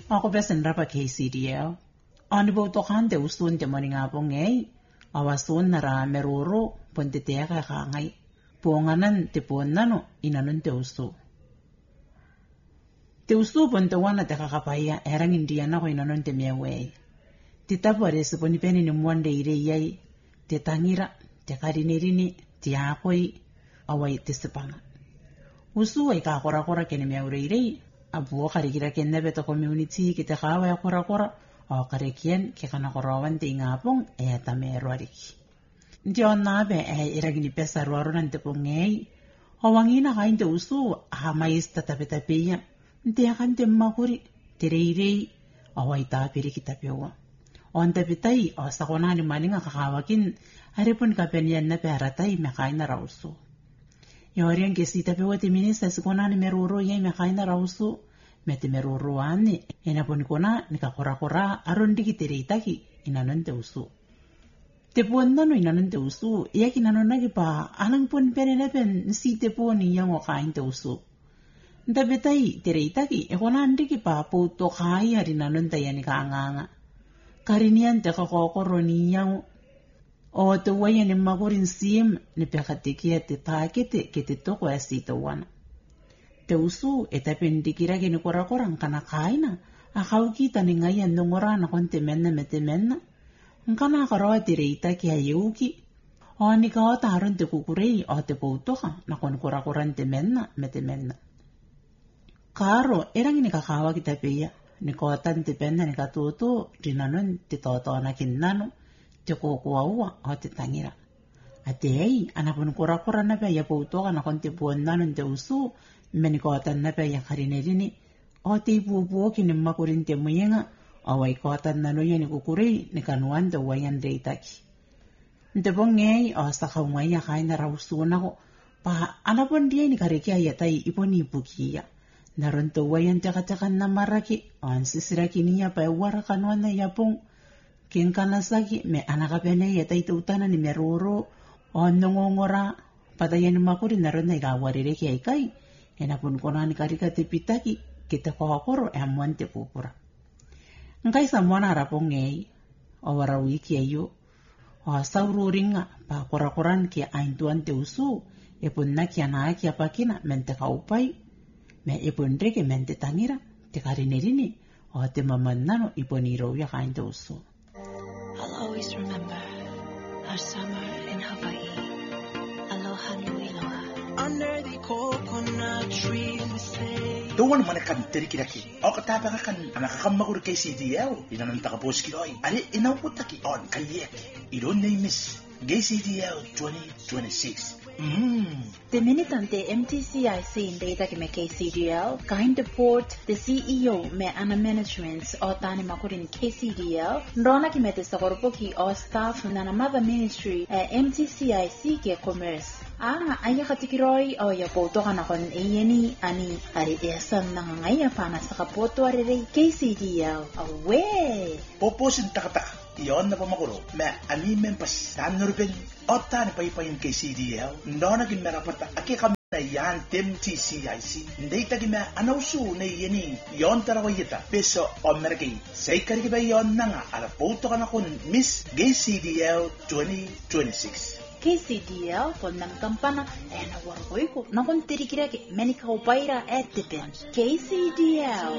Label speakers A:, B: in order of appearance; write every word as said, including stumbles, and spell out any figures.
A: Ako besen rapa K C D L. Ani bo to kan de usun de moninga bongei. Awasun nara meruro ponte te ka kangai. Puanganan te puannano inanon te usu. Te usu ponte wana te kakapaya erang indiana ko inanon te miawei. Te tapare se poni peni ni mwande ire yai. Te tangira, te karinerini, te apoi, awai te sepanga. Usu ai ka kora kora kene miaure ire. Abuo karikira kene beto community ki te kawa ya kora kora. O karikien ke kana korawan te ingapong e atame erwariki. Ndi o nabe e iragini pesa ruaro nante pongei. O wangina kain te usu ha mais tatapetapeya. Ndi akan te makuri te reirei awai tapiri ki tapewa. O antapitai o sakonani maninga kakawakin haripun kapenian na peratai me kaina rausu. Yorian ke si tapewa te minista sikonani meruro ye me kaina rausu. Me te meruro ane ena poni kona ni ka kora kora arondi ki te reitaki inanon te usu. Te puannano inanon te usu, ia ki nanonagi pa alang pon pere nepen si te poni yang o kain te usu. Nta betai te reitaki e kona andiki pa po to kai hari nanon ta yani ka anganga. Karinian te kakokoro ni yang o te waya ni magurin sim ni pekatekia te takete ke te toko e si te wana. Te usu e tapendikira ke ni korakorang kana kaina a kaukita ni ngai andongora na konte menna me te menna. Nkana karoa te reita ki a yeuki. O ni ka o taron te kukurei o te poutoka na kon korakoran te menna me te menna. Karo erang ni kakawa ki tapeia. Ni koatan te penna ni katuto rinanon te totona kinnano te kokua ua o te tangira. Ate ei anapun korakora na pe ya poutoka na kon te puannanon te usu meni koatan na pe ya karinerini o te ipuupuo ki ni makurin te muyenga o wai koatan na no yani kukurei ni kanuan te wayan reitaki. Nte pongei o sakaungai ya kaina rausuna ko pa anapun dia ni karikia ya tai iponi ipukia. Naron te wayan te katakan na maraki o ansisiraki niya pa wara kanuan na yapong kinkanasaki me anakapene ya tai te utana ni meroro o nongongora patayan ni makurin naron na ikawarire ki ay kai. Ena pun kona ni karika te pitaki kita kokoro e amuan te pupura. Ngai sa mwana rapong ngei o wara wiki ayo o sauru ringa pa korakoran ki aintuan te usu e pun na ki ana ki apakina mente kaupai me e pun reke mente tangira te karinerini o te mamannano iponiro ya kain te usu.
B: I'll always remember our summer in Hawaii. Aloha nui loa. Under the coconut tree we say.
C: Tuwan man kan terikiraki. O katapa kan anakakamaguro kay C D L. Inanon takapos ki oy. Ari inawputaki on kayek. Iron name is Gay C D L twenty twenty-six. Mm.
D: The minitante M T C I C in data ki me K C D L, kain deport the C E O me ana management o tani makurin K C D L, ndona ki me te sakoropo ki o staff na na mother ministry e M T C I C ke commerce. Ah, aya katikiroi o ya poto kana kon eyeni ani ari esan na ngaya pana sa kapoto ari K C D L. Awe.
C: Poposin takataka. Iyon na pamakuro, me animen pas sanurben o tani payipayin kay C D L, ndona ki merapata aki kami na yan M T C I C, hindi tagi me anausu na yeni, yon tarawayita, peso o merkay, say kariki ba yon na nga, alapoto ka na kun Miss Gay C D L twenty twenty-six.
D: K C D L kon nang kampana e na wargoy ko na kon tirikira ke menika upaira et depen K C D L